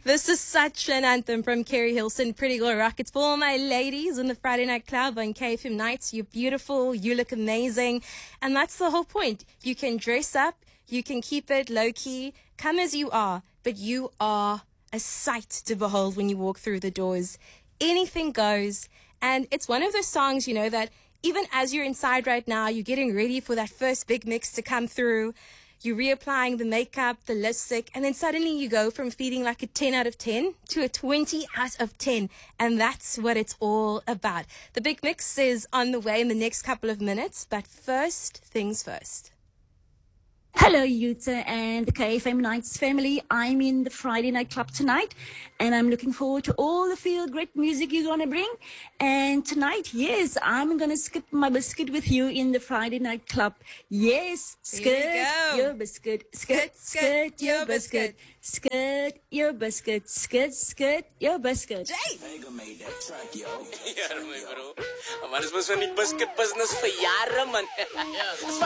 This is such an anthem from Kerry Hilson, Pretty Girl Rock. It's for all my ladies in the Friday Night Club on KFM Nights. You're beautiful, you look amazing. And that's the whole point. You can dress up, you can keep it low-key, come as you are, but you are a sight to behold when you walk through the doors. Anything goes. And it's one of those songs, that even as you're inside right now, you're getting ready for that first big mix to come through. You're reapplying the makeup, the lipstick, and then suddenly you go from feeling like a 10 out of 10 to a 20 out of 10. And that's what it's all about. The big mix is on the way in the next couple of minutes, but first things first. Hello, Yuta and the KFM Nights family. I'm in the Friday Night Club tonight, and I'm looking forward to all the feel-great music you're going to bring. And tonight, yes, I'm going to skip my biscuit with you in the Friday Night Club. Yes, skirt your biscuit, skirt your biscuit, skirt your biscuit, skirt your biscuit. Vega made that track, yo. Ja, my bro. Man, is was van die biscuit business vir jare, man.